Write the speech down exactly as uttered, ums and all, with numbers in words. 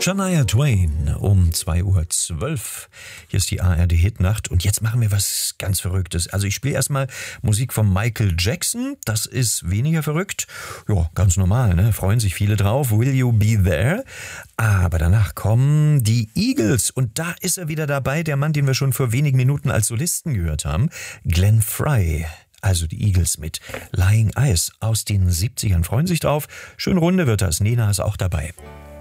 Shania Twain um zwei Uhr zwölf. Hier ist die A R D-Hitnacht und jetzt machen wir was ganz Verrücktes. Also ich spiele erstmal Musik von Michael Jackson. Das ist weniger verrückt. Ja, ganz normal, ne? Freuen sich viele drauf. Will You Be There? Aber danach kommen die Eagles und da ist er wieder dabei, der Mann, den wir schon vor wenigen Minuten als Solisten gehört haben, Glenn Frey. Also die Eagles mit Lying Eyes aus den siebzigern. Freuen sich drauf. Schön runde wird das. Nena ist auch dabei.